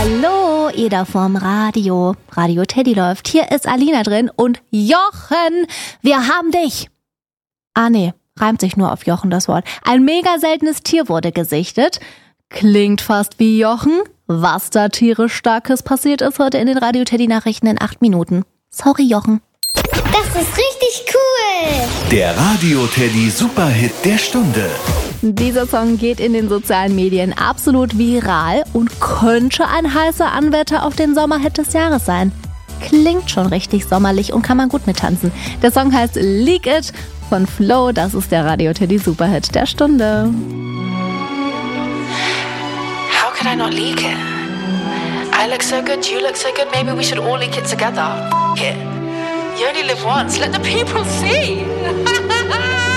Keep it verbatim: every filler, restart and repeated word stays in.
Hallo, ihr da vorm Radio. Radio Teddy läuft. Hier ist Alina drin und Jochen, wir haben dich. Ah nee, reimt sich nur auf Jochen das Wort. Ein mega seltenes Tier wurde gesichtet. Klingt fast wie Jochen. Was da tierisch Starkes passiert ist heute in den Radio Teddy Nachrichten in acht Minuten. Sorry, Jochen. Das ist richtig cool. Der Radio Teddy Superhit der Stunde. Dieser Song geht in den sozialen Medien absolut viral und könnte ein heißer Anwärter auf den Sommerhit des Jahres sein. Klingt schon richtig sommerlich und kann man gut mittanzen. Der Song heißt Leak It von Flo. Das ist der Radio Teddy Superhit der Stunde. How could I not leak it? I look so good, you look so good, maybe we should all leak it together. F- it. You only live once, let the people see.